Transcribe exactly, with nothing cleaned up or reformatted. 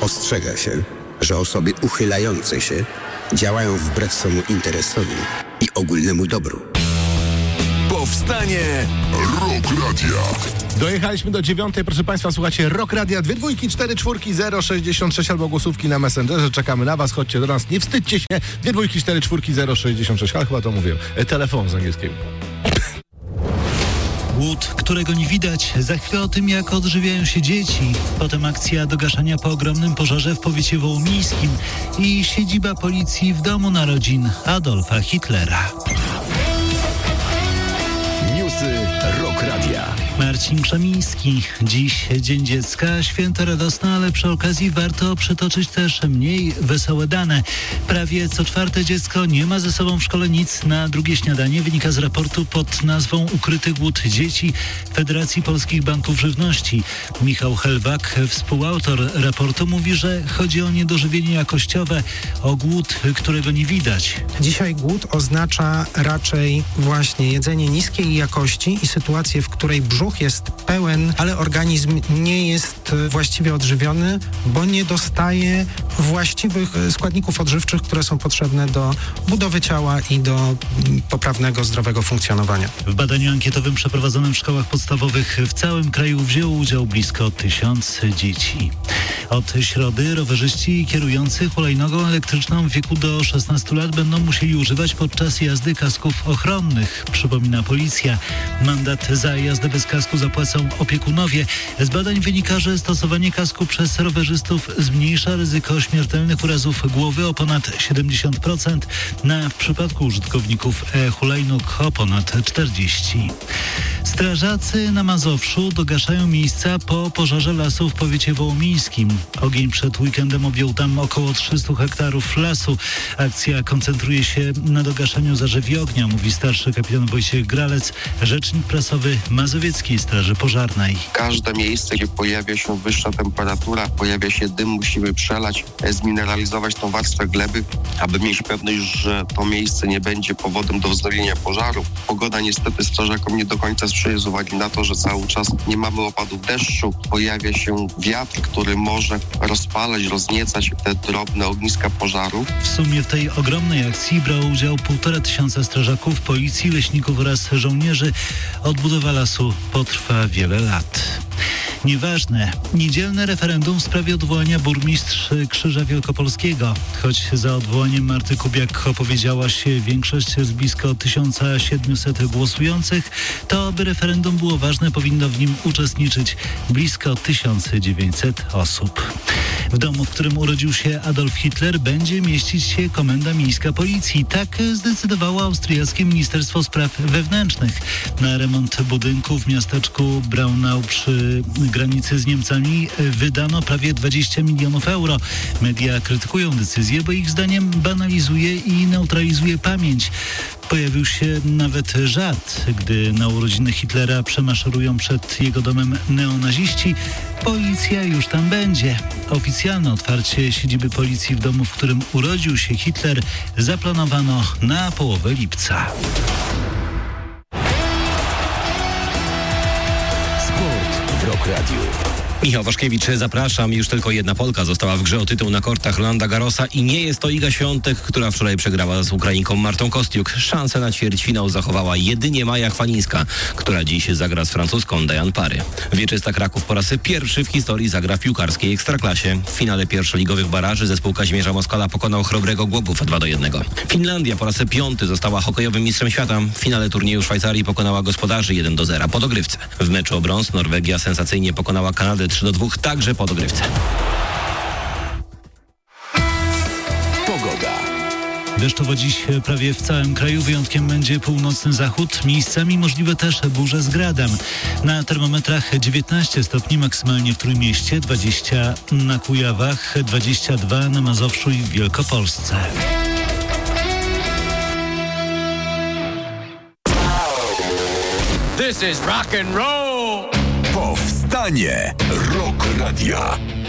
Ostrzega się, że osoby uchylające się działają wbrew swemu interesowi i ogólnemu dobru. Powstanie Rock Radia. Dojechaliśmy do dziewiątej, proszę Państwa, słuchacie Rock Radia, dwie dwójki, cztery czwórki, zero sześćdziesiąt sześć albo głosówki na Messengerze, czekamy na Was, chodźcie do nas, nie wstydźcie się, dwie dwójki, cztery czwórki, zero sześćdziesiąt sześć, ale chyba to mówię, e, telefon z angielskiego. Głód, którego nie widać. Za chwilę o tym, jak odżywiają się dzieci. Potem akcja do gaszenia po ogromnym pożarze w powiecie wołomińskim i siedziba policji w domu narodzin Adolfa Hitlera. Newsy Rock Radia. Marcin Krzemiński. Dziś Dzień Dziecka, święto radosne, ale przy okazji warto przytoczyć też mniej wesołe dane. Prawie co czwarte dziecko nie ma ze sobą w szkole nic na drugie śniadanie, wynika z raportu pod nazwą Ukryty głód dzieci Federacji Polskich Banków Żywności. Michał Helwak, współautor raportu, mówi, że chodzi o niedożywienie jakościowe, o głód, którego nie widać. Dzisiaj głód oznacza raczej właśnie jedzenie niskiej jakości i sytuację, w której brzuch jest pełen, ale organizm nie jest właściwie odżywiony, bo nie dostaje właściwych składników odżywczych, które są potrzebne do budowy ciała i do poprawnego, zdrowego funkcjonowania. W badaniu ankietowym przeprowadzonym w szkołach podstawowych w całym kraju wzięło udział blisko tysiąc dzieci. Od środy rowerzyści i kierujący hulajnogą elektryczną w wieku do szesnastu lat będą musieli używać podczas jazdy kasków ochronnych, przypomina policja. Mandat za jazdę bez kasku zapłacą opiekunowie. Z badań wynika, że stosowanie kasku przez rowerzystów zmniejsza ryzyko śmiertelnych urazów głowy o ponad siedemdziesiąt procent, na w przypadku użytkowników e-hulajnóg o ponad czterdzieści procent. Strażacy na Mazowszu dogaszają miejsca po pożarze lasu w powiecie wołomińskim. Ogień przed weekendem objął tam około trzysta hektarów lasu. Akcja koncentruje się na dogaszaniu zarzewi ognia, mówi starszy kapitan Wojciech Gralec, rzecznik prasowy Mazowieckiej Straży Pożarnej. Każde miejsce, gdzie pojawia się wyższa temperatura, pojawia się dym, musimy przelać, zmineralizować tą warstwę gleby, aby mieć pewność, że to miejsce nie będzie powodem do wznowienia pożaru. Pogoda niestety strażakom nie do końca sprzyja z uwagi na to, że cały czas nie mamy opadów deszczu. Pojawia się wiatr, który może rozpalać, rozniecać te drobne ogniska pożaru. W sumie w tej ogromnej akcji brało udział półtora tysiąca strażaków, policji, leśników oraz żołnierzy. Odbudowa lasu potrwa wiele lat. Nieważne. Niedzielne referendum w sprawie odwołania burmistrz Krzyża Wielkopolskiego. Choć za odwołaniem Marty Kubiak opowiedziała się większość z blisko tysiąc siedemset głosujących, to aby referendum było ważne, powinno w nim uczestniczyć blisko tysiąc dziewięćset osób. W domu, w którym urodził się Adolf Hitler, będzie mieścić się komenda miejska policji. Tak zdecydowało austriackie Ministerstwo Spraw Wewnętrznych. Na remont budynku w miasteczku Braunau przy granicy z Niemcami wydano prawie dwadzieścia milionów euro. Media krytykują decyzję, bo ich zdaniem banalizuje i neutralizuje pamięć. Pojawił się nawet żart, gdy na urodziny Hitlera przemaszerują przed jego domem neonaziści. Policja już tam będzie. Oficjalne otwarcie siedziby policji w domu, w którym urodził się Hitler, zaplanowano na połowę lipca. Sport w Rock Radiu. Michał Waszkiewicz, zapraszam. Już tylko jedna Polka została w grze o tytuł na kortach Rolanda Garrosa i nie jest to Iga Świątek, która wczoraj przegrała z Ukrainką Martą Kostiuk. Szansę na ćwierćfinał zachowała jedynie Maja Chwalińska, która dziś zagra z francuską Diane Parry. Wieczysta Kraków po raz pierwszy w historii zagra w piłkarskiej Ekstraklasie. W finale pierwszoligowych baraży zespół Kazimierza Moskala pokonał Chrobrego Głogów dwa do jednego. Finlandia po raz piąty została hokejowym mistrzem świata. W finale turnieju Szwajcarii pokonała gospodarzy jeden do zera po dogrywce. W meczu o brąz Norwegia sensacyjnie pokonała Kanadę trzy do dwóch, także po dogrywce. Pogoda. Deszczowo dziś prawie w całym kraju, wyjątkiem będzie północny zachód, miejscami możliwe też burze z gradem. Na termometrach dziewiętnaście stopni maksymalnie w Trójmieście, dwadzieścia na Kujawach, dwadzieścia dwa na Mazowszu i w Wielkopolsce. This is rock and roll. Powstanie Rock Radia.